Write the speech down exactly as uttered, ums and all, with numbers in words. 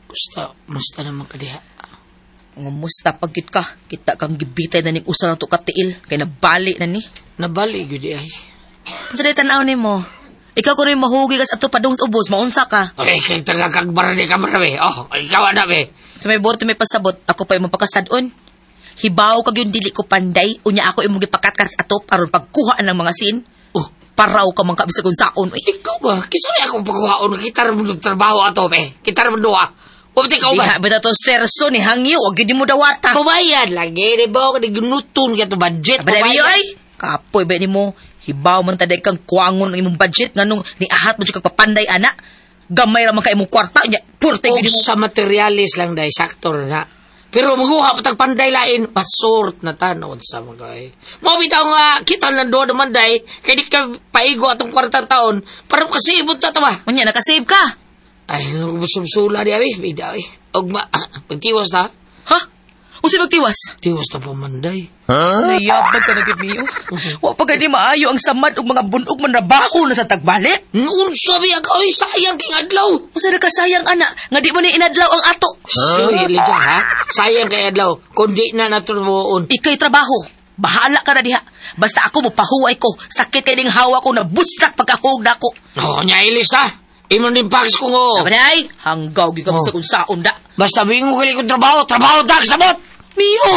Gusto, musta naman ka diha? Ngumusta pagkit ka? Kita kang gibitay na ning usa ng tukatiil. Kaya nabali na ni. Nabali, gudi ay. Kung sa tanaw ni mo, ikaw ko rin mahugi kas ato padung sa ubos, maunsa ka. Okay, kay taga kagbara ni kamera, be. Oh, ikaw na, be. Sa may borto may pasabot, ako pa yung mapakasadon. Hibaw kag yung dili ko panday, unya ako yung magipakatkat sa ato aron pagkuha ng mga sin. Oh, paraw ka man kabisagon saon. Uy, ikaw ba? Kisay ako pagkuhaon, kita rin mo trabaho ato, be. Kita rin mo doa. Umti ka ba? Diha, bita to sterso ni hangyo, wag yun mo dawata. Pabayad lagi, di ba? Kaya ginutun ka to budget. Aba na biyo ay, kapoy ba ni mo, hibaw man taday kang kuangon ng imong budget, nga nung niahat mo siya kang papanday, anak. Gamay raman ka imong kwarta, nya, purte O yun mo. sa materialis lang dahil, saktor na. Pero maguha pa tag panday lain, pasort na tanaw sa mga eh. Mo bitaw nga, kita lang doon naman dahil, kaya di ka paigo atong kwarta taon, para kasi ibot na ito ba? Unya, nakasave ka. Ay, nagusumsula di abi, bida ay. Ogma, pagtiwas na. Ha? Unsa magtiwas? Tiwas na pamanday. Huh? Nayabag ka na gid miyo. Wa pa gani maayo ang samad ug mga bunog man rabaho na sa tagbalik. Noon sabi ako, ay sayang king adlaw. Unsa na kasayang ana nga di mo ni inadlaw ang ato? So, Elijah ha? Sayang kay adlaw, kundi na naturboon. Ikay trabaho. Bahala ka na diha. Basta ako mo pahuway ko. Sakit kay ning hawa ko na butsak pagkahug nako. Oo, nya ilis na. Imon din pakis ko ngo. Aba nay, hanggaw gyud ka Oh. sa kung saon da. Basta bingo gali ko trabaho, trabaho tak sabot. Miyo,